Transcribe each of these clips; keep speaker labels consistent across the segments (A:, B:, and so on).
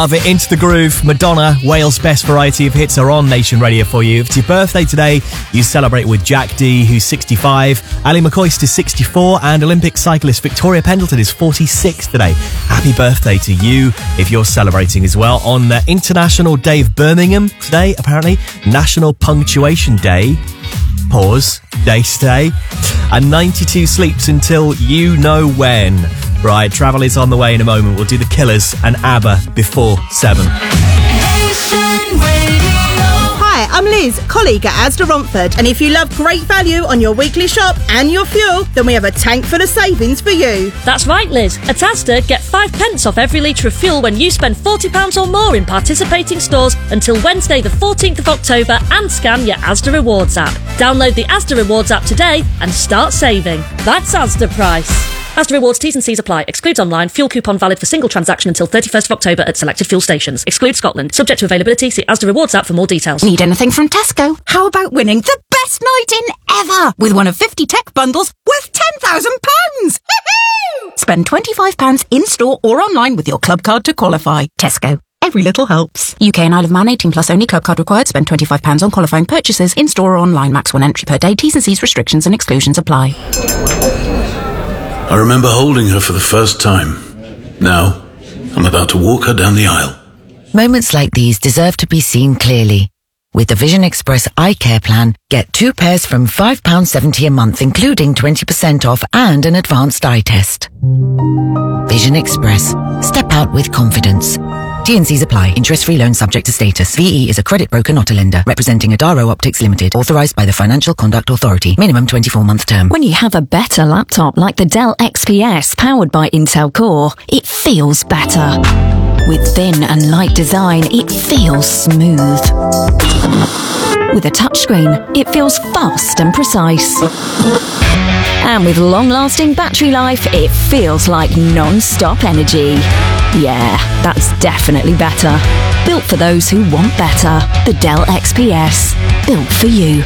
A: Of it, Into the Groove, Madonna, Wales' best variety of hits are on Nation Radio for you. If it's your birthday today, you celebrate with Jack D, who's 65, Ali McCoist is 64, and Olympic cyclist Victoria Pendleton is 46 today. Happy birthday to you if you're celebrating as well. On International Day of Birmingham today, apparently, National Punctuation Day. Pause. Day today. And 92 sleeps until you know when. Right, travel is on the way in a moment. We'll do The Killers and ABBA before 7.
B: Hi, I'm Liz, colleague at Asda Romford, and if you love great value on your weekly shop and your fuel, then we have a tank full of savings for you.
C: That's right, Liz. At Asda, get 5 pence off every litre of fuel when you spend £40 or more in participating stores until Wednesday the 14th of October, and scan your Asda Rewards app. Download the Asda Rewards app today and start saving. That's Asda price. Asda Rewards T's and C's apply. Excludes online. Fuel coupon valid for single transaction until 31st of October at selected fuel stations. Excludes Scotland. Subject to availability. See Asda Rewards app for more details.
D: Need anything from Tesco? How about winning the best night in ever with one of 50 tech bundles worth £10,000? Spend £25 in-store or online with your club card to qualify. Tesco. Every little helps. UK and Isle of Man 18 plus only. Club card required. Spend £25 on qualifying purchases in-store or online. Max 1 entry per day. T's and C's restrictions and exclusions apply.
E: I remember holding her for the first time. Now, I'm about to walk her down the aisle.
F: Moments like these deserve to be seen clearly. With the Vision Express Eye Care Plan, get 2 pairs from £5.70 a month, including 20% off and an advanced eye test. Vision Express. Step out with confidence. T&Cs apply. Interest-free loan subject to status. VE is a credit broker, not a lender. Representing Adaro Optics Limited. Authorised by the Financial Conduct Authority. Minimum 24-month term.
G: When you have a better laptop like the Dell XPS powered by Intel Core, it feels better. With thin and light design, it feels smooth. With a touchscreen, it feels fast and precise. And with long-lasting battery life, it feels like non-stop energy. Yeah, that's definitely better. Built for those who want better. The Dell XPS. Built for you.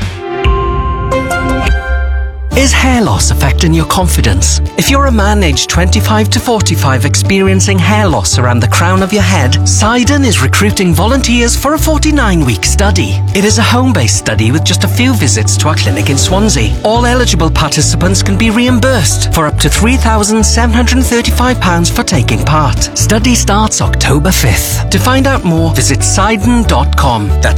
H: Is hair loss affecting your confidence? If you're a man aged 25 to 45 experiencing hair loss around the crown of your head, Sidon is recruiting volunteers for a 49-week study. It is a home-based study with just a few visits to our clinic in Swansea. All eligible participants can be reimbursed for up to £3,735 for taking part. Study starts October 5th. To find out more, visit Sidon.com. That's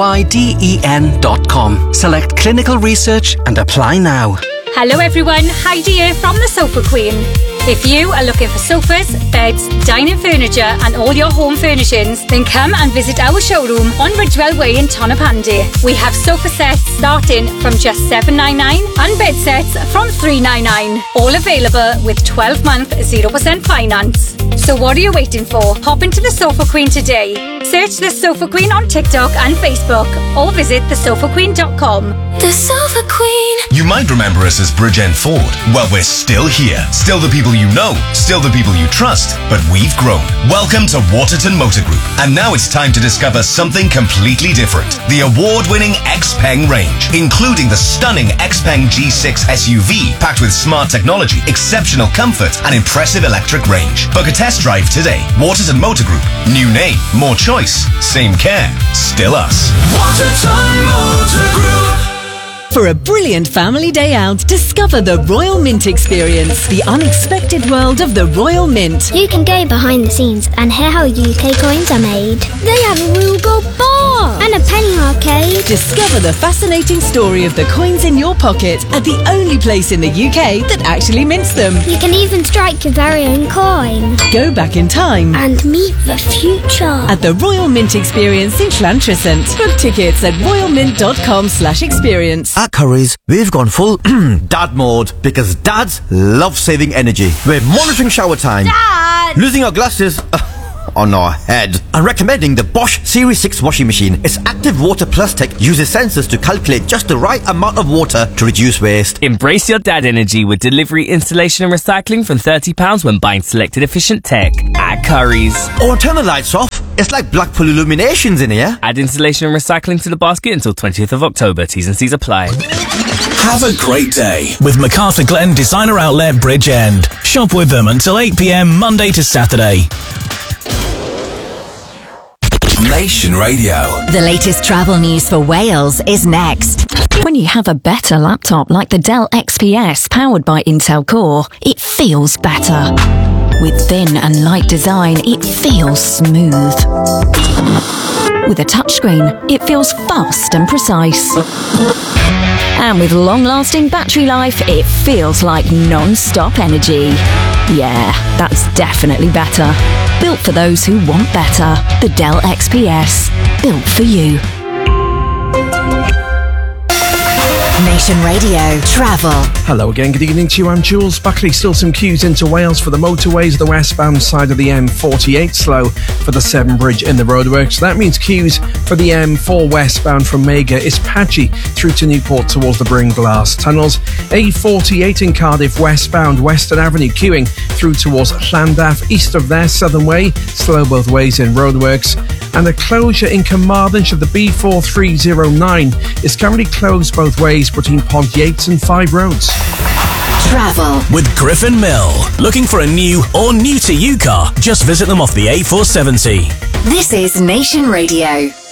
H: CYDEN.com. Select clinical research and apply now.
I: Hello everyone, Heidi here from the Sofa Queen. If you are looking for sofas, beds, dining furniture and all your home furnishings, then come and visit our showroom on Ridgewell Way in Tonopandi. We have sofa sets starting from just $799 and bed sets from $399. All available with 12-month 0% finance. So what are you waiting for? Hop into the Sofa Queen today. Search the Sofa Queen on TikTok and Facebook or visit thesofaqueen.com.
J: The Sofa Queen.
K: You might remember us as Bridgend Ford. Well, we're still here. Still the people you know. Still the people you trust. But we've grown. Welcome to Waterton Motor Group. And now it's time to discover something completely different. The award-winning Xpeng range, including the stunning Xpeng G6 SUV, packed with smart technology, exceptional comfort, and impressive electric range. Book a test drive today. Waterton Motor Group. New name, more choice, same care. Still us.
L: Waterton Motor Group.
M: For a brilliant family day out, discover the Royal Mint experience, the unexpected world of the Royal Mint.
J: You can go behind the scenes and hear how UK coins are made. They have a real gold bar and a penny arcade.
M: Discover the fascinating story of the coins in your pocket at the only place in the UK that actually mints them.
J: You can even strike your very own coin.
M: Go back in time
J: and meet the future
M: at the Royal Mint experience in Llantrisant. Book tickets at royalmint.com/experience.
N: At Currys, we've gone full dad mode because dads love saving energy. We're monitoring shower time,
J: Dad!
N: losing our glasses on our head, and recommending the Bosch Series 6 washing machine. Its active water plus tech uses sensors to calculate just the right amount of water to reduce waste.
O: Embrace your dad energy with delivery, installation and recycling from £30 when buying selected efficient tech at Currys.
N: Or turn the lights off. It's like Blackpool Illuminations in here.
O: Add installation and recycling to the basket until 20th of October. T's and C's apply.
P: Have a great day with MacArthur Glen Designer Outlet Bridgend. Shop with them until 8 p.m. Monday to Saturday. Nation Radio.
G: The latest travel news for Wales is next. When you have a better laptop like the Dell XPS powered by Intel Core, it feels better. With thin and light design, it feels smooth. With a touchscreen, it feels fast and precise. And with long-lasting battery life, it feels like non-stop energy. Yeah, that's definitely better. Built for those who want better. The Dell XPS. Built for you. Nation Radio Travel.
Q: Hello again, good evening to you. I'm Jules Buckley. Still some queues into Wales for the motorways, the westbound side of the M48 slow for the Severn Bridge in the roadworks. That means queues for the M4 westbound from Mega is patchy through to Newport towards the Brynglas tunnels. A48 in Cardiff westbound Western Avenue queuing through towards Llandaff. East of there, Southern Way, slow both ways in roadworks. And a closure in Carmarthenshire, the B4309 is currently closed both ways between Pont Yates and Five Roads.
G: Travel
P: with Griffin Mill. Looking for a new or new to you car? Just visit them off the A470.
G: This is Nation Radio.